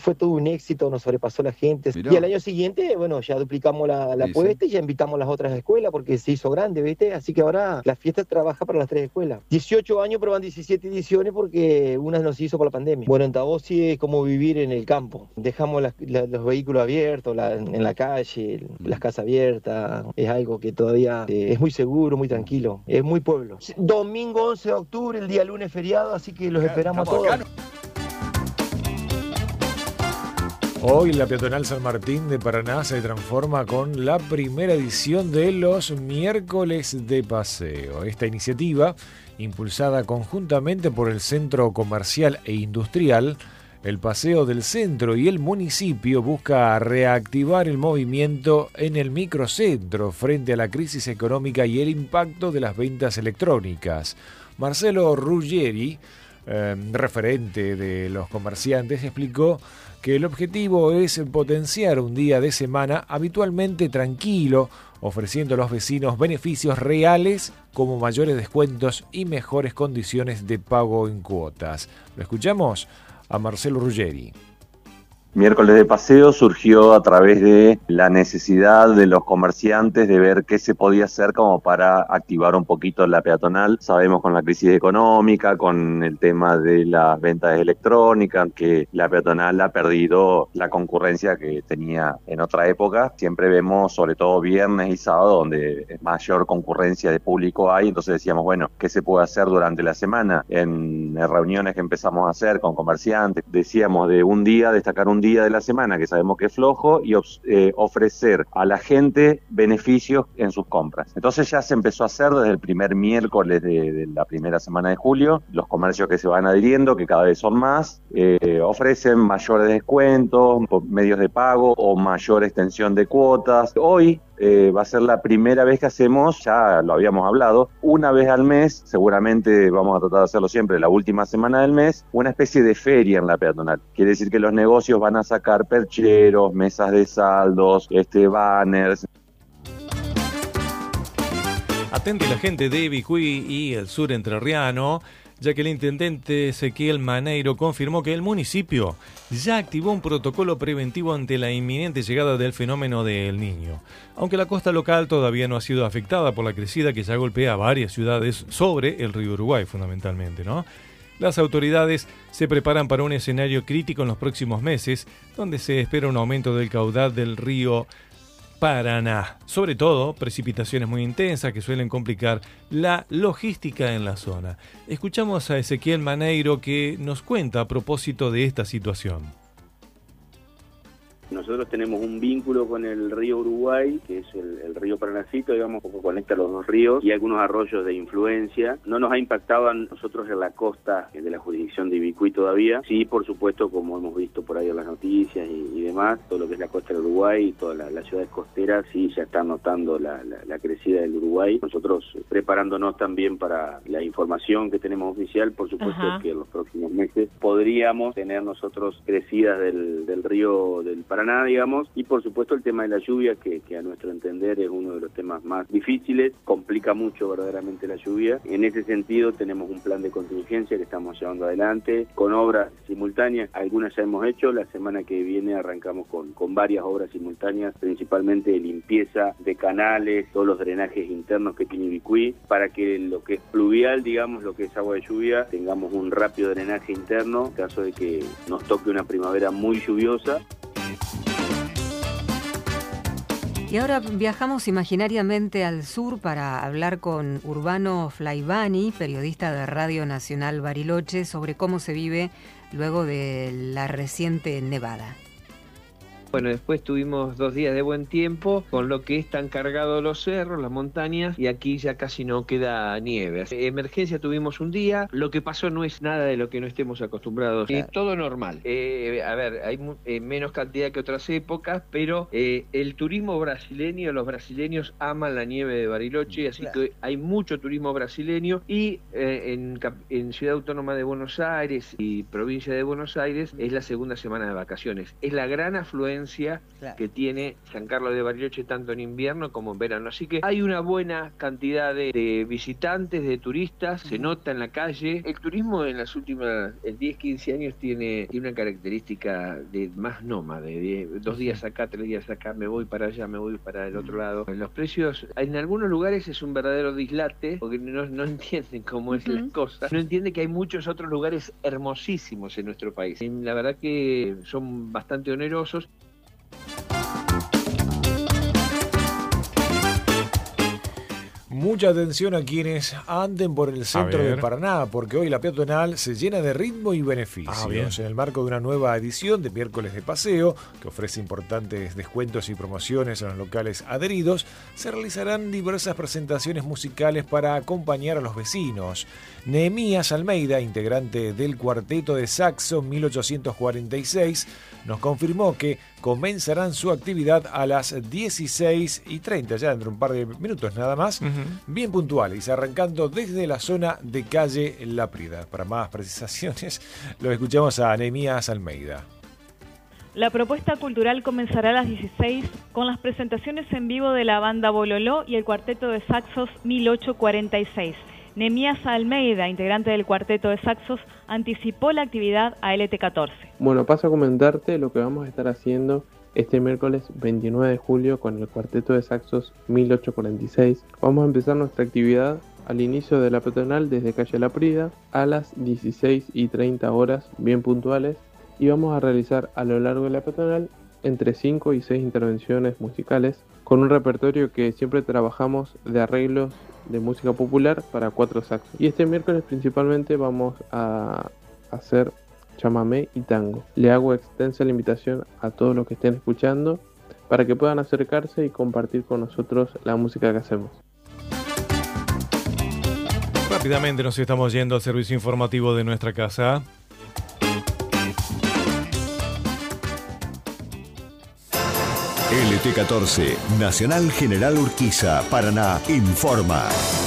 Fue todo un éxito, nos sobrepasó la gente. Mirá. Y al año siguiente, bueno, ya duplicamos la Sí, apuesta y ya invitamos a las otras escuelas porque se hizo grande, ¿viste? Así que ahora la fiesta trabaja para las 3 escuelas. 18 años, pero van 17 ediciones porque una no se hizo por la pandemia. Bueno, en Tabosi es como vivir en el campo. Dejamos los vehículos abiertos, en la calle, las casas abiertas. Es algo que todavía es muy seguro, muy tranquilo. Es muy pueblo. Domingo 11 de octubre, el día lunes feriado, así que los esperamos a todos. Hoy la peatonal San Martín de Paraná se transforma con la primera edición de los miércoles de paseo. Esta iniciativa, impulsada conjuntamente por el Centro Comercial e Industrial, el Paseo del Centro y el municipio, busca reactivar el movimiento en el microcentro frente a la crisis económica y el impacto de las ventas electrónicas. Marcelo Ruggeri, referente de los comerciantes, explicó que el objetivo es potenciar un día de semana habitualmente tranquilo, ofreciendo a los vecinos beneficios reales como mayores descuentos y mejores condiciones de pago en cuotas. Lo escuchamos a Marcelo Ruggeri. Miércoles de paseo surgió a través de la necesidad de los comerciantes de ver qué se podía hacer como para activar un poquito la peatonal. Sabemos con la crisis económica, con el tema de las ventas electrónicas, que la peatonal ha perdido la concurrencia que tenía en otra época. Siempre vemos, sobre todo viernes y sábado, donde mayor concurrencia de público hay. Entonces decíamos, bueno, ¿qué se puede hacer durante la semana? En reuniones que empezamos a hacer con comerciantes, decíamos de un día, destacar un día de la semana que sabemos que es flojo y ofrecer a la gente beneficios en sus compras. Entonces ya se empezó a hacer desde el primer miércoles de la primera semana de julio. Los comercios que se van adhiriendo, que cada vez son más, ofrecen mayores descuentos, medios de pago o mayor extensión de cuotas. Hoy va a ser la primera vez que hacemos, ya lo habíamos hablado, una vez al mes, seguramente vamos a tratar de hacerlo siempre la última semana del mes, una especie de feria en la peatonal. Quiere decir que los negocios van a sacar percheros, mesas de saldos, banners. Atente la gente de Vicuí y el sur entrerriano, ya que el intendente Ezequiel Maneiro confirmó que el municipio ya activó un protocolo preventivo ante la inminente llegada del fenómeno del Niño. Aunque la costa local todavía no ha sido afectada por la crecida que ya golpea varias ciudades sobre el río Uruguay, fundamentalmente, ¿no? Las autoridades se preparan para un escenario crítico en los próximos meses, donde se espera un aumento del caudal del río Paraná. Sobre todo, precipitaciones muy intensas que suelen complicar la logística en la zona. Escuchamos a Ezequiel Maneiro que nos cuenta a propósito de esta situación. Nosotros tenemos un vínculo con el río Uruguay, que es el río Paranacito, digamos, que conecta los dos ríos, y algunos arroyos de influencia. No nos ha impactado a nosotros en la costa de la jurisdicción de Ibicuí todavía. Sí, por supuesto, como hemos visto por ahí en las noticias y demás, todo lo que es la costa del Uruguay y todas las ciudades costeras, sí, ya están notando la crecida del Uruguay. Nosotros preparándonos también para la información que tenemos oficial, por supuesto que en los próximos meses podríamos tener nosotros crecidas del río del Paraná, digamos, y por supuesto el tema de la lluvia, que a nuestro entender es uno de los temas más difíciles, complica mucho verdaderamente la lluvia. En ese sentido tenemos un plan de contingencia que estamos llevando adelante con obras simultáneas, algunas ya hemos hecho, la semana que viene arrancamos con varias obras simultáneas, principalmente de limpieza de canales, todos los drenajes internos que tiene Ibicuí, para que lo que es pluvial, digamos, lo que es agua de lluvia, tengamos un rápido drenaje interno, en caso de que nos toque una primavera muy lluviosa. Y ahora viajamos imaginariamente al sur para hablar con Urbano Flaivani, periodista de Radio Nacional Bariloche, sobre cómo se vive luego de la reciente nevada. Bueno, después tuvimos 2 días de buen tiempo, con lo que están cargados los cerros, las montañas, y aquí ya casi no queda nieve. Emergencia tuvimos un día, lo que pasó no es nada de lo que no estemos acostumbrados. Todo normal. A ver, hay menos cantidad que otras épocas, pero el turismo brasileño, los brasileños aman la nieve de Bariloche, así que hay mucho turismo brasileño, y en Ciudad Autónoma de Buenos Aires y provincia de Buenos Aires es la segunda semana de vacaciones. Es la gran afluencia afluencia que tiene San Carlos de Bariloche tanto en invierno como en verano. Así que hay una buena cantidad de visitantes, de turistas, se nota en la calle. El turismo en las últimas 10, 15 años tiene una característica de más nómada, de 2 días acá, 3 días acá, me voy para allá, me voy para el otro lado. Los precios, en algunos lugares es un verdadero dislate, porque no entienden cómo es la cosa. No entienden que hay muchos otros lugares hermosísimos en nuestro país. Y la verdad que son bastante onerosos. Mucha atención a quienes anden por el centro de Paraná, porque hoy la peatonal se llena de ritmo y beneficios. En el marco de una nueva edición de Miércoles de Paseo, que ofrece importantes descuentos y promociones en los locales adheridos, se realizarán diversas presentaciones musicales para acompañar a los vecinos. Nehemías Almeida, integrante del Cuarteto de Saxo 1846, nos confirmó que comenzarán su actividad a las 16:30, ya dentro de un par de minutos nada más, bien puntuales, arrancando desde la zona de calle La Prida. Para más precisaciones, lo escuchamos a Nehemías Almeida. La propuesta cultural comenzará a las 16 con las presentaciones en vivo de la banda Bololó y el Cuarteto de Saxos 1846. Nehemías Almeida, integrante del Cuarteto de Saxos, anticipó la actividad a LT14. Bueno, paso a comentarte lo que vamos a estar haciendo este miércoles 29 de julio con el Cuarteto de Saxos 1846. Vamos a empezar nuestra actividad al inicio de la peatonal desde calle La Prida a las 16:30 horas, bien puntuales, y vamos a realizar a lo largo de la peatonal entre 5 y 6 intervenciones musicales con un repertorio que siempre trabajamos de arreglos de música popular para 4 saxos. Y este miércoles principalmente vamos a hacer chamamé y tango. Le hago extensa la invitación a todos los que estén escuchando para que puedan acercarse y compartir con nosotros la música que hacemos. Rápidamente nos estamos yendo al servicio informativo de nuestra casa. LT14, Nacional General Urquiza, Paraná, informa.